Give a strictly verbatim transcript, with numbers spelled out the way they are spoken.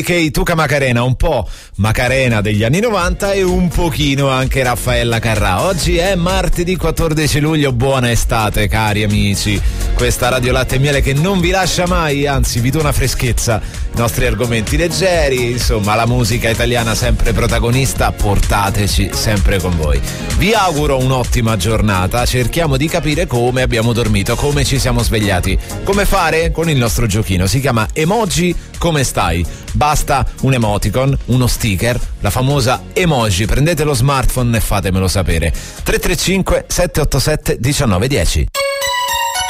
Che Tuca Macarena, un po' Macarena degli anni novanta e un pochino anche Raffaella Carrà. Oggi è martedì quattordici luglio, buona estate cari amici. Questa Radio Latte e Miele che non vi lascia mai, anzi vi dona freschezza, i nostri argomenti leggeri, insomma la musica italiana sempre protagonista, portateci sempre con voi. Vi auguro un'ottima giornata, cerchiamo di capire come abbiamo dormito, come ci siamo svegliati, come fare con il nostro giochino, si chiama Emoji Come Stai? Basta un emoticon, uno sticker, la famosa emoji. Prendete lo smartphone e fatemelo sapere. tre tre cinque sette otto sette uno nove uno zero.